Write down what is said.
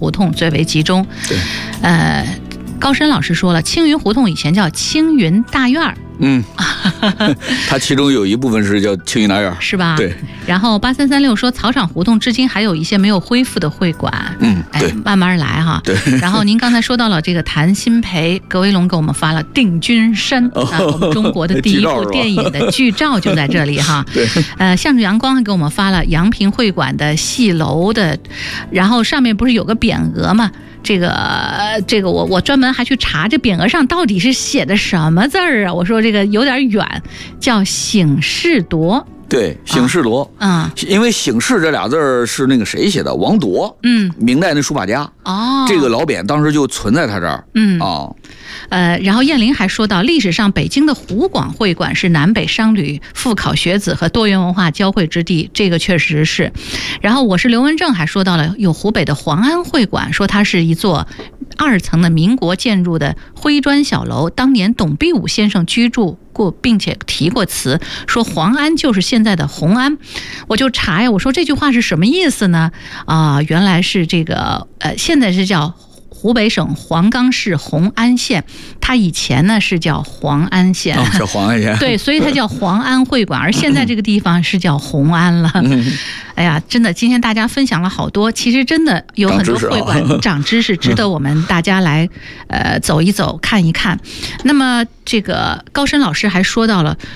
胡同最为集中。 对， 高深老师说了，青云胡同以前叫青云大院儿。 它其中有一部分是叫青云大院， 是吧？ 对。 然后8336说，草场胡同至今还有一些没有恢复的会馆。 对， 慢慢来哈。 对。 然后您刚才说到了这个谭鑫培，葛威龙给我们发了《定军山》我们中国的第一部电影的剧照就在这里哈。 对。 向着阳光还给我们发了阳平会馆的戏楼的，然后上面不是有个匾额吗？这个我专门还去查这匾额上到底是写的什么字儿啊？我说这个有点远，叫醒世铎。 对，醒世铎。因为醒世这俩字是那个谁写的？王铎。明代那书法家。这个老匾当时就存在他这儿。 然后燕玲还说到，历史上北京的湖广会馆是南北商旅赴考学子和多元文化交汇之地，这个确实是。然后我是刘文正还说到了有湖北的黄安会馆，说它是一座2层的民国建筑的灰砖小楼，当年董必武先生居住过，并且提过词，说黄安就是现在的红安。我就查呀，我说这句话是什么意思呢？原来是这个现在是叫湖北省黄冈市红安县，它以前呢是叫黄安县。 叫黄安县。对， 所以它叫黄安会馆，而现在这个地方是叫红安了。哎呀，真的，今天大家分享了好多，其实真的有很多会馆长知识，值得我们大家来走一走看一看。那么这个高深老师还说到了